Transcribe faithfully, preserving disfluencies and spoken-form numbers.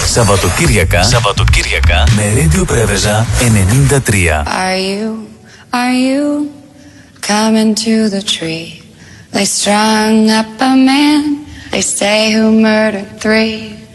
Σαββατοκύριακα, Σαββατοκύριακα με Radio Πρέβεζα ενενήντα τρία. Are you, are you coming to the tree? They strung up a man, they say, who murdered three.